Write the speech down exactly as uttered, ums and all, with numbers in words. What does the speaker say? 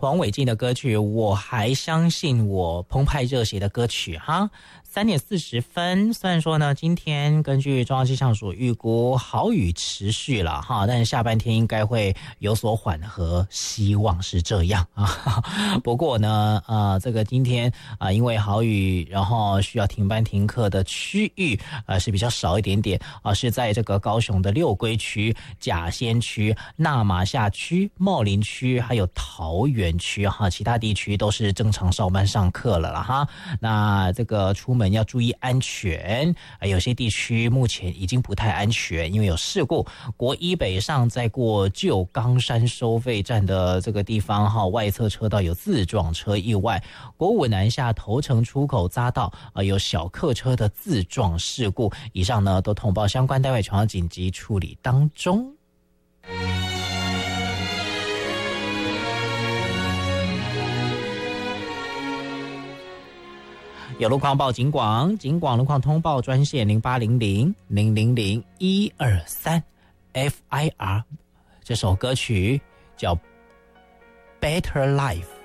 黄伟晋的歌曲我还相信我，澎湃热血的歌曲哈。三点四十分，虽然说呢今天根据中央气象署预估好雨持续了哈，但是下半天应该会有所缓和，希望是这样啊。不过呢呃这个今天啊、呃、因为好雨然后需要停班停课的区域呃是比较少一点点啊、呃、是在这个高雄的六龟区、甲仙区、那玛夏区、茂林区还有桃园区哈，其他地区都是正常上班上课了啦哈。那这个出门要注意安全，有些地区目前已经不太安全，因为有事故。国一北上在过旧冈山收费站的这个地方哈，外侧车道有自撞车意外。国五南下头城出口匝道呃有小客车的自撞事故。以上呢都通报相关单位，全要紧急处理当中。有路况报警广，警广路况通报专线零八零零零零零一二三 F I R， 这首歌曲叫 Better Life。